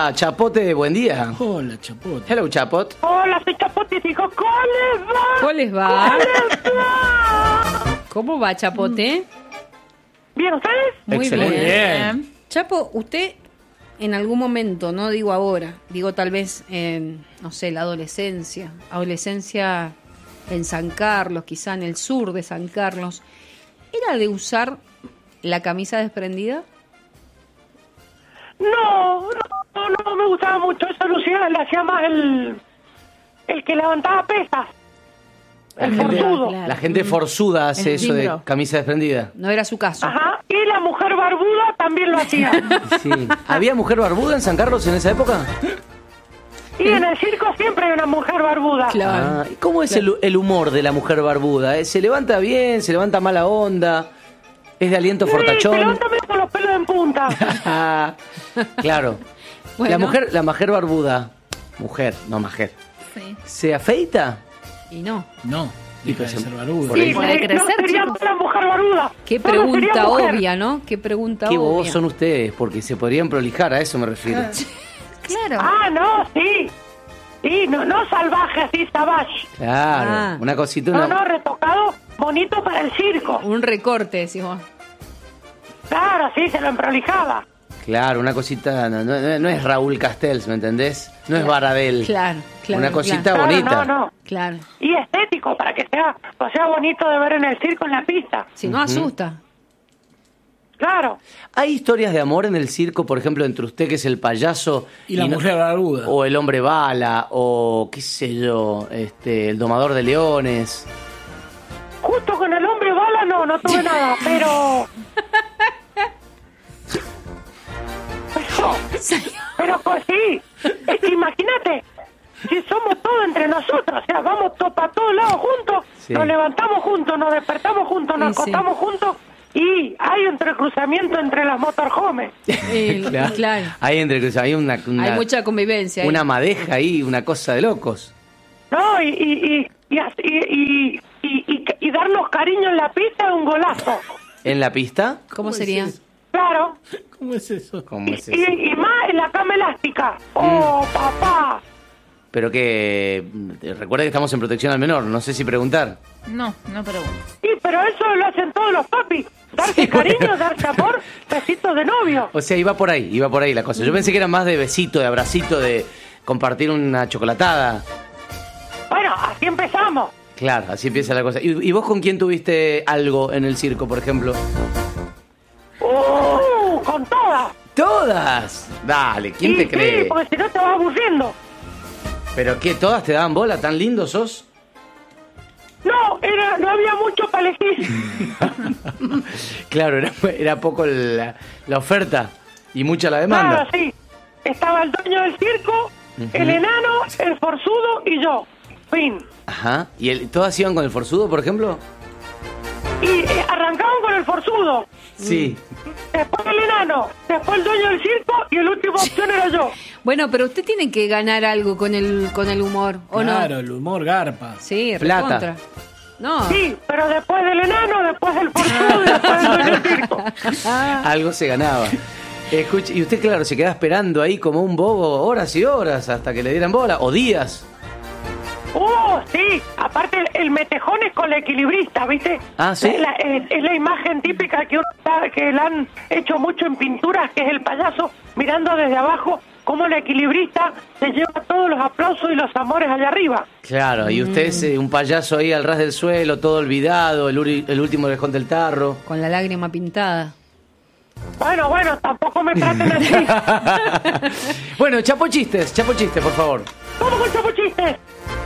Hola, Chapote, buen día. Hola, Chapote. Hello, Chapot. Hola, soy Chapote, dijo, ¿cómo les va? ¿Cómo les va? ¿Cómo va, Chapote? ¿Bien ustedes? Muy Excelente. Bien. Chapo, usted en algún momento, no digo ahora, digo tal vez en, no sé, la adolescencia en San Carlos, quizá en el sur de San Carlos, ¿era de usar la camisa desprendida? No me gustaba mucho. Eso Lucía le hacía más el que levantaba pesas. El forzudo. Claro. La gente forzuda hace El eso de timbro. camisa desprendida. No era su caso. Ajá. Y la mujer barbuda también lo hacía. Sí. ¿Había mujer barbuda en San Carlos en esa época? Y en el circo siempre hay una mujer barbuda. Claro. Ah, ¿y cómo es el humor de la mujer barbuda? ¿Se levanta bien? ¿Se levanta mala onda? ¿Es de aliento Sí, fortachón? levántame con los pelos en punta. Ah, claro. Bueno. La mujer barbuda, mujer, no majer, Sí. ¿se afeita? Y no. No, deja de pues, ser barbudo. por ahí. Sí, Puede crecer, no sería chicos. la mujer barbuda. Qué Solo sería pregunta mujer. obvia, ¿no? Qué pregunta Qué obvia. bobos son ustedes, porque se podrían prolijar, a eso me refiero. Claro. Ah, no, sí. Sí, no salvaje así, savage. Claro, Ah. una cosita, No, retocado, bonito para el circo. Un recorte, decimos. Claro, sí, se lo emprolijaba. Claro, una cosita, no es Raúl Castells, ¿me entendés? No es Baradel. Claro. Una cosita Claro, bonita. no. Claro. Y estético, para que sea bonito de ver en el circo, en la pista. Si no asusta. Claro. ¿Hay historias de amor en el circo, por ejemplo, entre usted que es el payaso Y la mujer barbuda. o el hombre bala, o qué sé yo, el domador de leones? Justo con el hombre bala no tuve nada, pero pues sí. Es que imagínate, si somos todos entre nosotros, o sea, vamos para todos lados juntos, Sí. nos levantamos juntos, nos despertamos juntos, nos Sí, sí. acostamos juntos y hay un entrecruzamiento entre las motorhomes. Claro. Hay hay una Hay mucha convivencia. ahí. una madeja ahí, una cosa de locos. No, y darnos cariño en la pista es un golazo. ¿En la pista? ¿Cómo es sería? eso? Claro. ¿Cómo es eso? ¿Cómo es eso? Y más en la cama elástica. Oh, papá. Pero que recuerda que estamos en protección al menor, no sé si preguntar. No pregunto. Sí, pero eso lo hacen todos los papis. Darse cariño, darse amor, besitos de novio. O sea, iba por ahí la cosa. Yo pensé que era más de besito, de abracito, de compartir una chocolatada. Bueno, así empezamos. Claro, así empieza la cosa. ¿Y vos con quién tuviste algo en el circo, por ejemplo? Con todas. ¡Todas! Dale, ¿quién Sí, te cree? Sí, porque si no te vas aburriendo. ¿Pero qué? ¿Todas te daban bola? ¿Tan lindo sos? No, no había mucho para elegir. Claro, era poco la oferta y mucha la demanda. Claro, sí. Estaba el dueño del circo, el enano, el forzudo y yo. Fin. Ajá. ¿Y todas iban con el forzudo, por ejemplo? Y arrancaban con el forzudo. Sí. Después el enano, después el dueño del circo y la última opción era yo. Bueno, pero usted tiene que ganar algo con el humor, ¿o Claro, no? el humor garpa. Sí, Plata. recontra. No. Sí, pero después del enano, después del forzudo y después del dueño del circo. Algo se ganaba. Escuche, y usted, claro, se quedaba esperando ahí como un bobo horas y horas hasta que le dieran bola, o días. Sí, aparte el metejón es con la equilibrista, ¿viste? Ah, ¿sí? Es la imagen típica que la han hecho mucho en pinturas, que es el payaso mirando desde abajo cómo la equilibrista se lleva todos los aplausos y los amores allá arriba. Claro, y usted es un payaso ahí al ras del suelo, todo olvidado, el último orejón del tarro. Con la lágrima pintada. Bueno, tampoco me traten así. Bueno, chapo chistes, por favor. ¿Cómo con chapo chistes?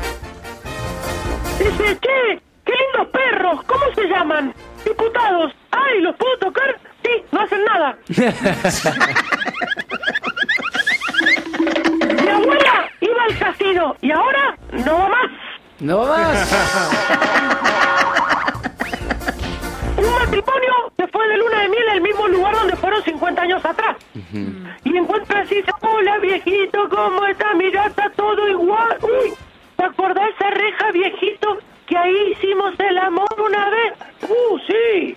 Dice, che, qué lindos perros, ¿cómo se llaman? Diputados. Ay, ¿los puedo tocar? Sí, no hacen nada. Mi abuela iba al casino y ahora no va más. No más. Un matrimonio se fue de luna de miel al mismo lugar donde fueron 50 años atrás. Y encuentra así, hola viejito, ¿cómo está? Mirá, está todo igual. Uy, ¿te acordás esa reja, viejito, que ahí hicimos el amor una vez? Sí.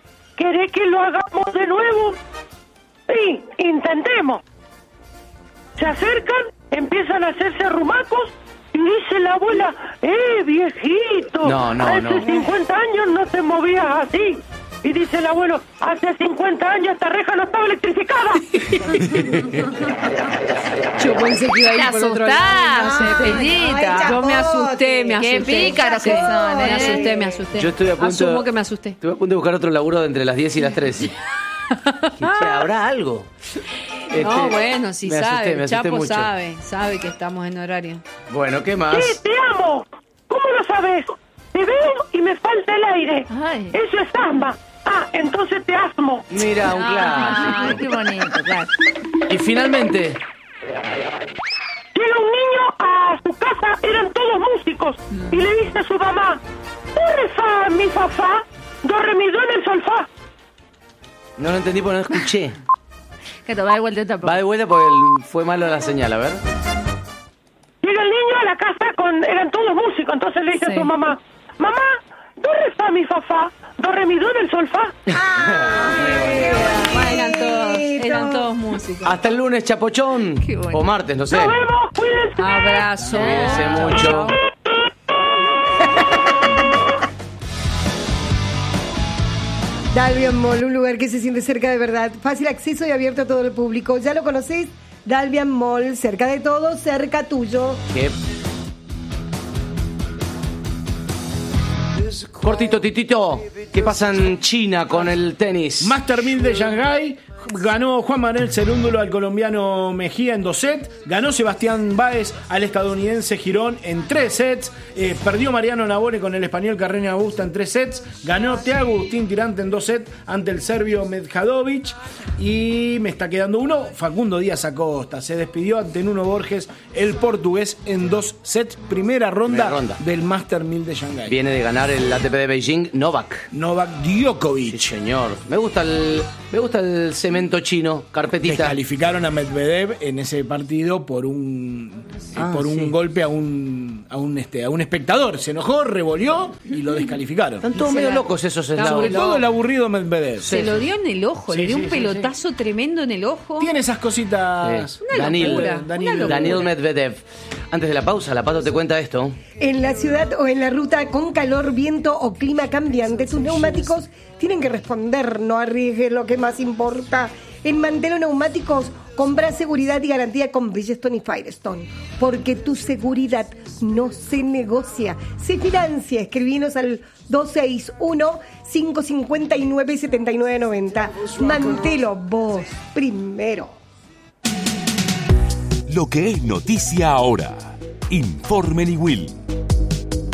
¿Querés que lo hagamos de nuevo? Sí, intentemos. se acercan, empiezan a hacerse arrumacos y dice la abuela, viejito, hace 50 años no te movías así. Y dice el abuelo, hace 50 años esta reja no estaba electrificada. Yo pensé que iba a ir por otro lado. Pellita. Yo me asusté. Qué pícaros que son, Me asusté. Yo estoy a punto. Asumo que me asusté. Estoy a punto de buscar otro laburo de entre las 10 y las 13. ¿Habrá algo? No, bueno, si me sabe, asusté Chapo mucho. sabe que estamos en horario. Bueno, ¿qué más? Sí, te amo. ¿Cómo lo sabes? Te veo y me falta el aire. Ay. Eso es asma. Ah, entonces te asmo. Mira, un clásico. Ay, qué bonito, claro. Y finalmente, Llega un niño a su casa, eran todos músicos, y le dice a su mamá, ¿do re fa mi fa fa? Do re mi do en el sol fa. no lo entendí porque no escuché. Que te va de vuelta tampoco. Va de vuelta porque fue malo la señal, a ver. Llega el niño a la casa eran todos músicos, entonces le dice a su mamá, mamá, ¿do re fa mi fa fa? Do re mi do en el sol fa. Eran todos músicos. Hasta el lunes, Chapochón. Qué bueno. O martes, no sé. Nos vemos, cuídense. Abrazo. Cuídense mucho. Dalbian Mall, un lugar que se siente cerca de verdad. Fácil acceso y abierto a todo el público. ¿Ya lo conocés? Dalbian Mall, cerca de todo, cerca tuyo. ¿Qué? Cortito, Titito. ¿Qué pasa en China con el tenis? Master 1000 de Shanghái. Ganó Juan Manuel Cerúndulo al colombiano Mejía en 2 sets. Ganó Sebastián Báez al estadounidense Girón en 3 sets. Perdió Mariano Nabone con el español Carreño Augusta en 3 sets. Ganó Thiago Agustín Tirante en 2 sets ante el serbio Medjadovic. Y me está quedando uno. Facundo Díaz Acosta se despidió ante Nuno Borges, el portugués, en 2 sets. Primera ronda del Master 1000 de Shanghái. Viene de ganar el ATP de Beijing, Novak Djokovic. Sí, señor. Me gusta el cemento chino, carpetita. Descalificaron a Medvedev en ese partido por un golpe a un espectador. Se enojó, revolvió y lo descalificaron. Están todos medio locos esos Sobre eslavos. todo el aburrido Medvedev. Se lo dio en el ojo, Sí, le dio sí, un sí, pelotazo tremendo en el ojo. Tiene esas cositas. Una locura. Daniil Medvedev. Antes de la pausa, la Pato te cuenta esto. En la ciudad o en la ruta con calor, viento o clima cambiante, tus neumáticos tienen que responder. No arriesgues lo que más importa. En Mantelo Neumáticos, compra seguridad y garantía con Bridgestone y Firestone. Porque tu seguridad no se negocia, se financia. Escribinos al 261-559-7990. Mantelo, vos primero. Lo que es noticia ahora. Informe Niwil.